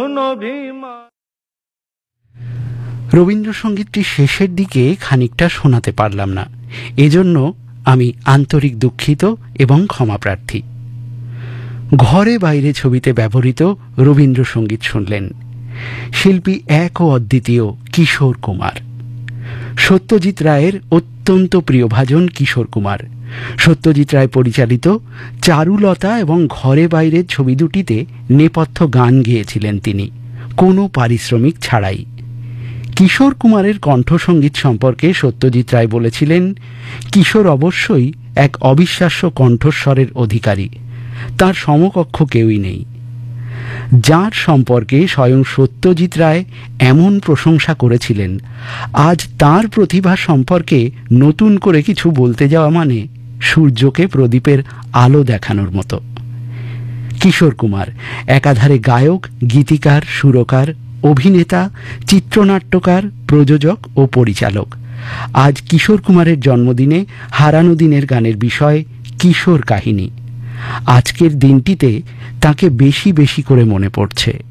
রবীন্দ্রসঙ্গীতটি শেষের দিকে খানিকটা শোনাতে পারলাম না, এজন্য আমি আন্তরিক দুঃখিত এবং ক্ষমাপ্রার্থী। ঘরে বাইরে ছবিতে ব্যবহৃত রবীন্দ্রসঙ্গীত শুনলেন। শিল্পী এক ও অদ্বিতীয় কিশোর কুমার। সত্যজিৎ রায়ের অত্যন্ত প্রিয়ভাজন কিশোর কুমার। সত্যজিৎ রায় পরিচালিত চারুলতা এবং ঘরে বাইরের ছবি দুটিতে নেপথ্য গান গেয়েছিলেন তিনি, কোনো পারিশ্রমিক ছাড়াই। কিশোর কুমারের কণ্ঠসঙ্গীত সম্পর্কে সত্যজিৎ রায় বলেছিলেন, কিশোর অবশ্যই এক অবিশ্বাস্য কণ্ঠস্বরের অধিকারী, তার সমকক্ষ কেউই নেই। যার সম্পর্কে স্বয়ং সত্যজিৎ রায় এমন প্রশংসা করেছিলেন, আজ তার প্রতিভা সম্পর্কে নতুন করে কিছু বলতে যাওয়া মানে সূর্যকে প্রদীপের আলো দেখানোর মতো। কিশোর কুমার একাধারে গায়ক, গীতিকার, সুরকার, অভিনেতা, চিত্রনাট্যকার, প্রযোজক ও পরিচালক। আজ কিশোর কুমারের জন্মদিনে হারানো দিনের গানের বিষয় কিশোর কাহিনী। আজকের দিনটিতে তাকে বেশি বেশি করে মনে পড়ছে।